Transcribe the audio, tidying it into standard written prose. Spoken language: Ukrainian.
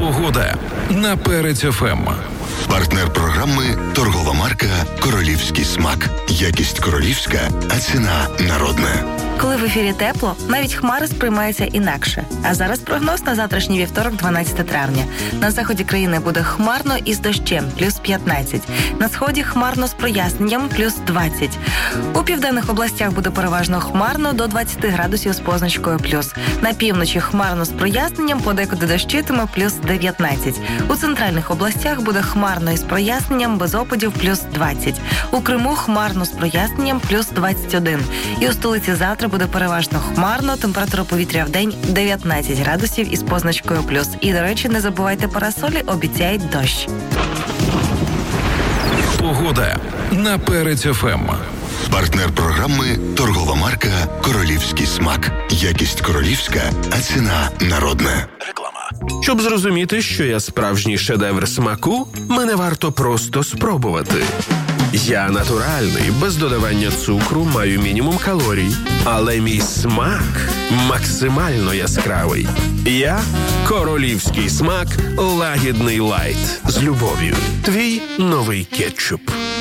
Погода на Перець ФМ. Партнер програми – торгова марка «Королівський смак». Якість королівська, а ціна народна. Коли в ефірі тепло, навіть хмари сприймаються інакше. А зараз прогноз на завтрашній вівторок, 12 травня. На заході країни буде хмарно і з дощем, плюс 15. На сході хмарно з проясненням, плюс 20. У південних областях буде переважно хмарно до 20 градусів з позначкою плюс. На півночі хмарно з проясненням, подекуди дощитиме, плюс 19. У центральних областях буде хмарно із проясненням, без опадів, плюс 20. У Криму хмарно з проясненням, плюс 21. І у столиці завтра буде переважно хмарно, температура повітря в день 19 градусів із позначкою плюс. І, до речі, не забувайте парасолі, обіцяють дощ. Погода на Перець ФМ. Партнер програми – торгова марка «Королівський смак». Якість королівська, а ціна народна. Реклама. Щоб зрозуміти, що я справжній шедевр смаку, мене варто просто спробувати. Я натуральний, без додавання цукру, маю мінімум калорій. Але мій смак максимально яскравий. Я – королівський смак лагідний лайт. З любов'ю. Твій новий кетчуп.